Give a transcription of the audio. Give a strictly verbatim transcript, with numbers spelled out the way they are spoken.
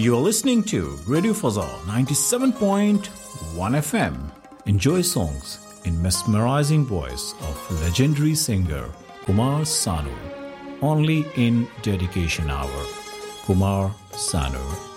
You are listening to Radio Fazal ninety-seven point one F M. Enjoy songs in mesmerizing voice of legendary singer Kumar Sanu. Only in Dedication Hour. Kumar Sanu.